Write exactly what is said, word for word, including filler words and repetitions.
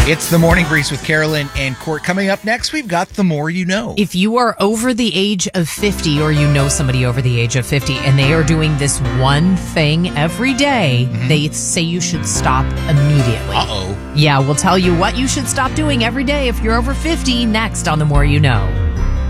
It's the Morning Breeze with Carolyn and Court. Coming up next, we've got The More You Know. If you are over the age of fifty, or you know somebody over the age of fifty, and they are doing this one thing every day, mm-hmm. they say you should stop immediately. Uh-oh. Yeah, we'll tell you what you should stop doing every day if you're over fifty next on The More You Know.